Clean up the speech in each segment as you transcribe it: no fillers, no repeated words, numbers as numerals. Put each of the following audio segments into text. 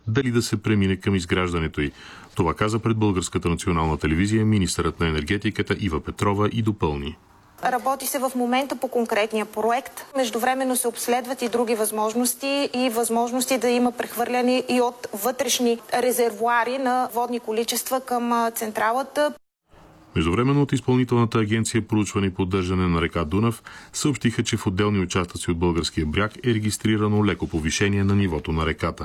дали да се премине към изграждането й. Това каза пред Българската национална телевизия министърът на енергетиката Ива Петрова и допълни. Работи се в момента по конкретния проект. Междувременно се обследват и други възможности и възможности да има прехвърляне и от вътрешни резервоари на водни количества към централата. Междувременно от Изпълнителната агенция проучване и поддържане на река Дунав съобщиха, че в отделни участъци от българския бряг е регистрирано леко повишение на нивото на реката.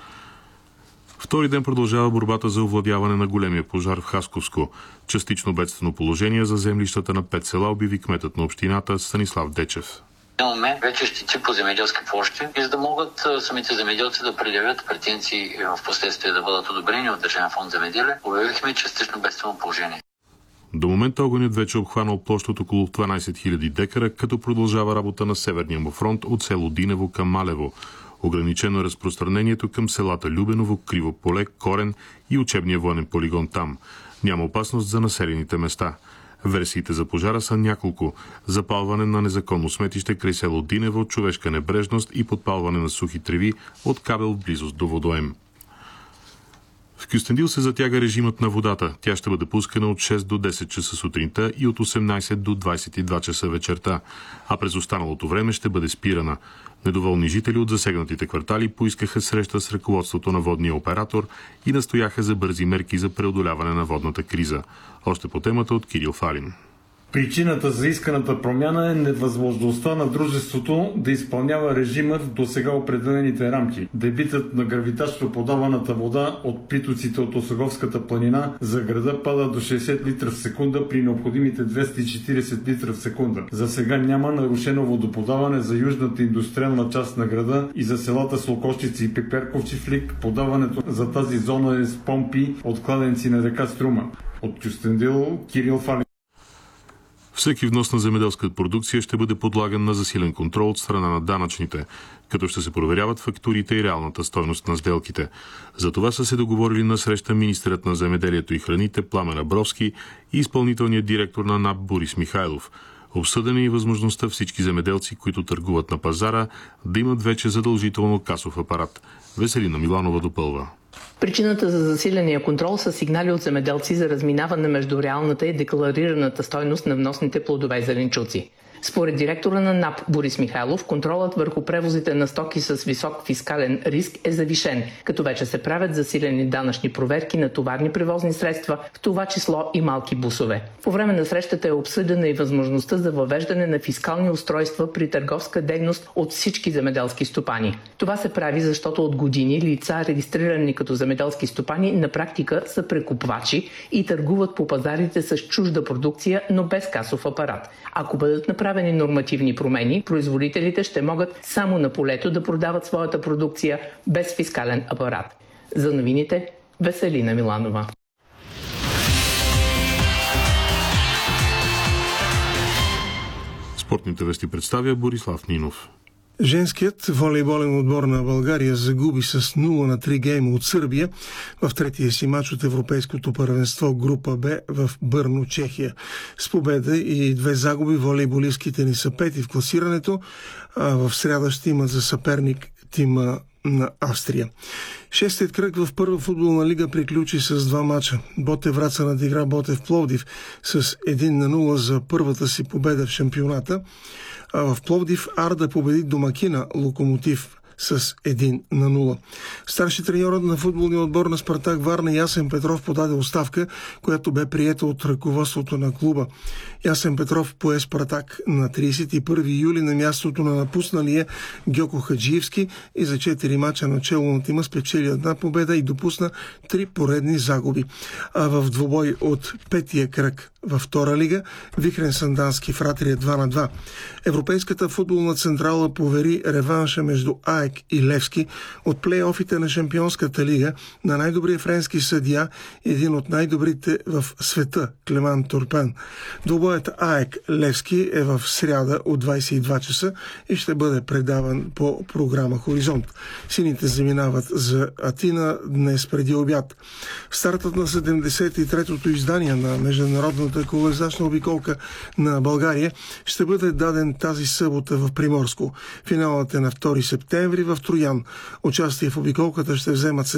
Втори ден продължава борбата за овладяване на големия пожар в Хасковско. Частично бедствено положение за землищата на 5 села обяви кметът на общината Станислав Дечев. Имаме вече щети по земеделски площи и за да могат самите земеделци да предявят претенции и в последствие да бъдат одобрени от Държавен фонд земеделие, обявихме частично бедствено положение. До момента огънят вече обхванал площ от около 12 000 декара, като продължава работа на северния му фронт от село Динево към Малево. Ограничено е разпространението към селата Любеново, Криво поле, Корен и учебния военен полигон там. Няма опасност за населените места. Версиите за пожара са няколко. Запалване на незаконно сметище край село Динево, човешка небрежност и подпалване на сухи треви от кабел в близост до водоем. В Кюстендил се затяга режимът на водата. Тя ще бъде пускана от 6 до 10 часа сутринта и от 18 до 22 часа вечерта, а през останалото време ще бъде спирана. Недоволни жители от засегнатите квартали поискаха среща с ръководството на водния оператор и настояха за бързи мерки за преодоляване на водната криза. Още по темата от Кирил Фалин. Причината за исканата промяна е невъзможността на дружеството да изпълнява режима в досега определените рамки. Дебитът на гравитачно подаваната вода от притоците от Осоговската планина за града пада до 60 литра в секунда при необходимите 240 литра в секунда. За сега няма нарушено водоподаване за южната индустриална част на града и за селата Слокощици и Пеперковчифлик. Подаването за тази зона е с помпи от кладенци на река Струма. От Кюстендил, Кирил Фалин. Всеки внос на земеделска продукция ще бъде подлаган на засилен контрол от страна на данъчните, като ще се проверяват фактурите и реалната стойност на сделките. За това са се договорили на среща министърът на земеделието и храните Пламен Абровски и изпълнителният директор на НАП Борис Михайлов. Обсъдена и възможността всички земеделци, които търгуват на пазара, да имат вече задължително касов апарат. Веселина Миланова допълва. Причината за засиления контрол са сигнали от земеделци за разминаване между реалната и декларираната стойност на вносните плодове и зеленчуци. Според директора на НАП Борис Михайлов, контролът върху превозите на стоки с висок фискален риск е завишен, като вече се правят засилени данъчни проверки на товарни превозни средства, в това число и малки бусове. По време на срещата е обсъдена и възможността за въвеждане на фискални устройства при търговска дейност от всички земеделски стопани. Това се прави, защото от години лица, регистрирани като земеделски стопани, на практика са прекупвачи и търгуват по пазарите с чужда продукция, но без касов апарат. Ако бъдат направени нормативни промени, производителите ще могат само на полето да продават своята продукция без фискален апарат. За новините, Веселина Миланова. Спортните вести представя Борислав Нинов. Женският волейболен отбор на България загуби с 0-3 гейма от Сърбия в третия си мач от Европейското първенство група Б в Бърно, Чехия. С победа и 2 загуби волейболистките ни са 5 в класирането, а в сряда ще имат за съперник тима на Австрия. Шестият кръг в първа футболна лига приключи с 2 мача. Ботев Враца надигра Ботев Пловдив с 1-0 за първата си победа в шампионата, а в Пловдив Арда победи домакина Локомотив с 1-0. Старши треньорът на футболния отбор на Спартак Варна Ясен Петров подаде оставка, която бе приета от ръководството на клуба. Ясен Петров пое Спартак на 31 юли на мястото на напусналия Гьоко Хаджиевски и за 4 мача начело на тима спечели 1 победа и допусна 3 поредни загуби. А в двубой от петия кръг във втора лига Вихрен Сандански Фратрия 2-2. Европейската футболна централа повери реванша между АЕК и Левски от плейофите на Шампионската лига на най-добрия френски съдия и един от най-добрите в света Клеман Турпен. Двубоят АЕК Левски е в сряда от 22 часа и ще бъде предаван по програма Хоризонт. Сините заминават за Атина днес преди обяд. Стартът на 73-тото издание на Международната колезачна обиколка на България ще бъде даден тази събота в Приморско. Финалът е на 2 септември в Троян. Участие в обиколката ще вземат